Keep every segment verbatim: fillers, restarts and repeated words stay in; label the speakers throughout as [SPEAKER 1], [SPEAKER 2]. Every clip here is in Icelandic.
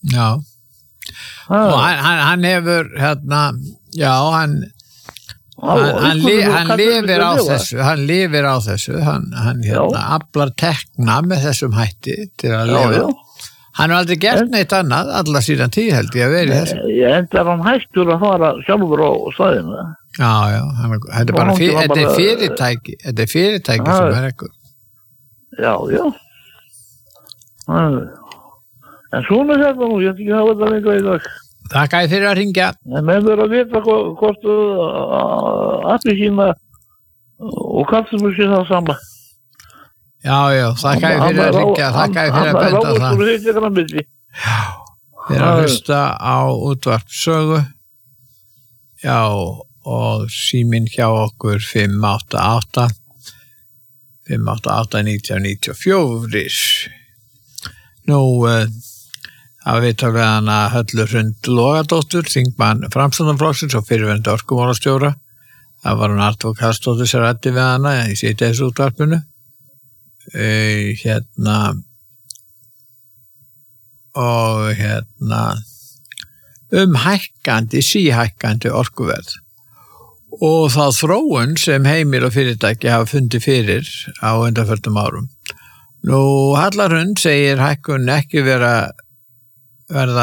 [SPEAKER 1] Já. Og hann, hann, hann hefur, hérna, já, hann, hann, hann, li, hann lifir á þessu, hann lifir á þessu, hann, hann hérna, aflar tekna með þessum hætti til að lifa. Já. Hann har aldrei gert neitt annað, alla síðan tíð held ég að vera í þessu.
[SPEAKER 2] Ég enda hann hættur að fara sjálfur á staðinu.
[SPEAKER 1] Já, já, hann, þetta er bara fyr, þetta er fyrirtæki, þetta er fyrirtæki sem er ekkur.
[SPEAKER 2] Já, já. En svona er þetta nú, ég ætti ekki að hafa þetta lengra í dag.
[SPEAKER 1] Þakka ég fyrir að ringja.
[SPEAKER 2] En menn verður að vita hvort appelsína og kartöflur sé það sama.
[SPEAKER 1] Já, já, þakka ég fyrir að ringja, þakka ég fyrir að benda það.
[SPEAKER 2] Hann er ráðskur grænmeti.
[SPEAKER 1] Já, fyrir að hlusta á útvarpssögu. Já, og síminn hjá okkur fimm átta átta fimm átta átta nítján níutíu og fjögur. Nú, það vita við hana Höllu Hrund Logadóttur, þingmann Framsóknarflokksins og fyrrverandi orkumálastjóra. Það var hún Arnþór Karlsdóttir sem ræddi við hana í síðdegisútvarpinu. Uh, hérna og hérna um hækkandi, síhækkandi orkuverð og þá þróun sem heimil og fyrirtæki hafa fundið fyrir á undanförnum árum. Nú, Halla Hrund segir hækkun ekki vera verða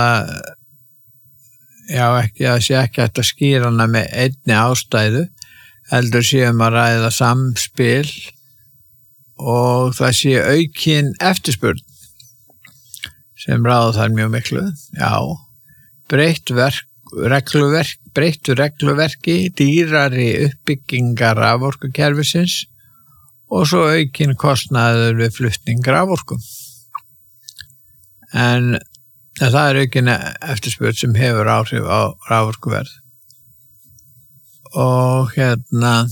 [SPEAKER 1] já, ekki að sé ekki hægt að skýra hana með einni ástæðu, heldur séum að ræða samspil og það sé aukin eftirspurn sem ráða þar mjög miklu. Já, breytt verk, regluverk, breyttu regluverki, dýrari uppbyggingar raforkukerfisins og svo aukin kostnaður við flutning raforku. En það er aukin eftirspurn sem hefur áhrif á raforkuverð. Og hérna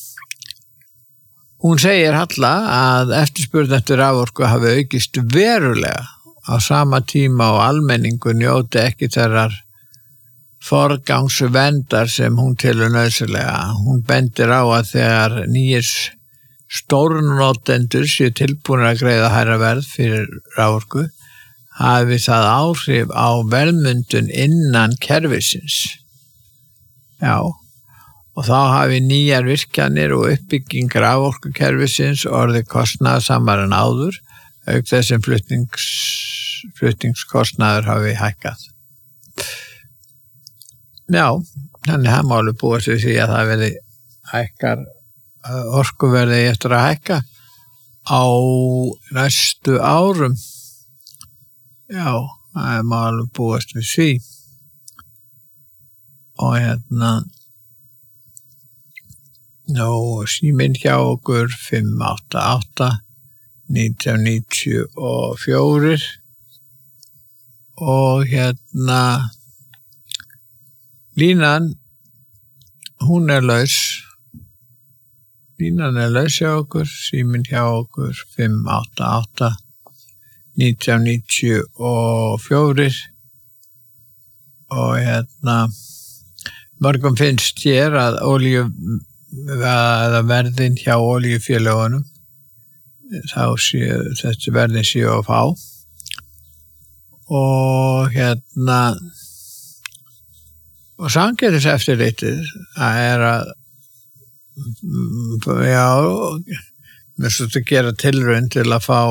[SPEAKER 1] hún segir Halla að eftirspurn eftir raforku hafi aukist verulega á sama tíma og almenningu njóti ekki þeirrar forgangsverndar sem hún telur nauðsynlega. Hún bendir á að þegar nýjir stórnotendur séu tilbúnir að greiða hærra verð fyrir raforku hafi það áhrif á velmyndun innan kerfisins. Já. Og þá hafi nýjar virkjanir og uppbygging raforkukerfisins orðið kostnaðarsamar en áður, auk þessum flutnings, flutningskostnaður hafi hækkað. Já, þannig það má alveg búast við því að það verði hækkar, orkuverði eftir að hækka á næstu árum. Já, það má alveg búast við því. Og hérna Nú, síminn hjá okkur fimm átta átta nítján níutíu og fjögur og hérna línan hún er laus línan er laus hjá okkur síminn hjá okkur fimm átta átta nítján níutíu og fjögur og hérna mörgum finnst hér að olíu eða verðin hjá olíufélögunum þá séu þessi verðin séu að fá og hérna og samkeppniseftirlitið það er að já með svo að gera tilraun til að fá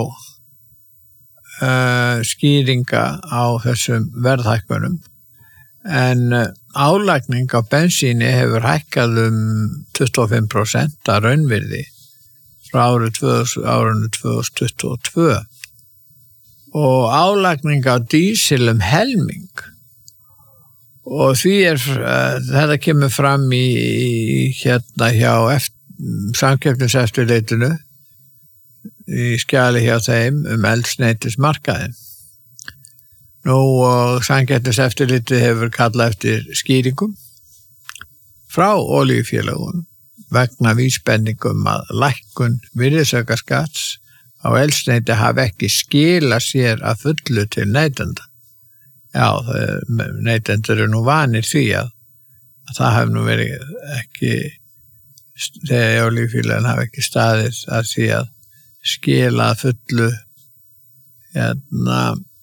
[SPEAKER 1] uh, skýringa á þessum verðhækkunum en álagning á bensíni hefur hækkað um tuttugu og fimm prósent að raunvirði frá árinu tvö þúsund tuttugu og tvö og álagning á dísil um helming og því er uh, þetta kemur fram í, í hérna hjá samkeppniseftirlitinu í skjali hjá þeim um eldsneytismarkaðinn. Nú og samkeppniseftirlitið hefur kallað eftir skýringum frá olíufélögunum vegna vísbendingum að lækkun virðisaukaskatts á eldsneyti hafi ekki skilað sér að fullu til neytenda. Já, neytendur eru nú vanir því að, að það hafi nú verið ekki, þegar olíufélögin hafi ekki staðið að því að skila að fullu hérna